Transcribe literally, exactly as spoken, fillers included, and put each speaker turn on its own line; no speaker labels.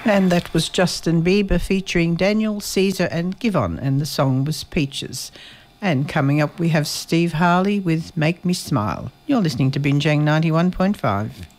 And that was Justin Bieber featuring Daniel, Caesar and Givon, and the song was Peaches. And coming up we have Steve Harley with Make Me Smile. You're listening to Binjang ninety-one point five.